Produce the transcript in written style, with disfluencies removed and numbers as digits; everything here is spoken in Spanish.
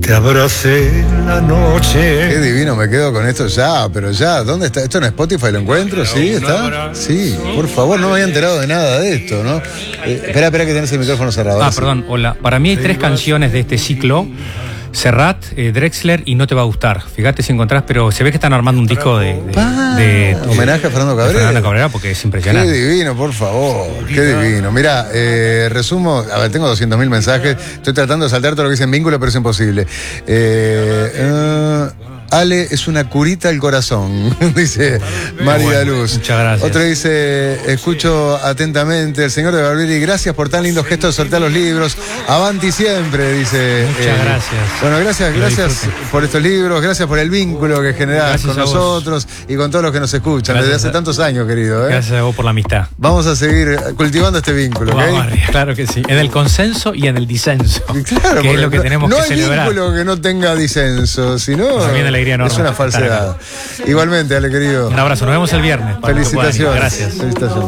Te abracé en la noche. Qué divino, me quedo con esto ya, pero ya, ¿dónde está? ¿Esto en Spotify lo encuentro? ¿Sí? ¿Está? Sí, por favor, no me había enterado de nada de esto, ¿no? Espera que tenés el micrófono cerrado. Perdón, hola. Para mí hay 3 canciones de este ciclo. Serrat, Drexler y No te va a gustar. Fíjate si encontrás, pero se ve que están armando un disco de homenaje a Fernando Cabrera. Fernando Cabrera, porque es impresionante. Qué divino, por favor. Qué divino. Mirá, resumo. A ver, tengo 200.000 mensajes. Estoy tratando de saltar todo lo que dice en vínculo, pero es imposible. Ale es una curita al corazón, dice María Luz. Muchas gracias. Otro dice, escucho atentamente, el señor de Barbieri, gracias por tan lindo gesto de sortear los libros. Avanti siempre, dice. Muchas gracias. Bueno, gracias por estos libros, gracias por el vínculo que generás con nosotros y con todos los que nos escuchan desde hace tantos años, querido. Gracias a vos por la amistad. Vamos a seguir cultivando este vínculo, ¿ok? Claro que sí. En el consenso y en el disenso. Claro, que es lo que tenemos que celebrar. No hay vínculo que no tenga disenso, sino es una falsedad. Igualmente, Ale, querido. Un abrazo, nos vemos el viernes. Felicitaciones. Gracias. Felicitaciones.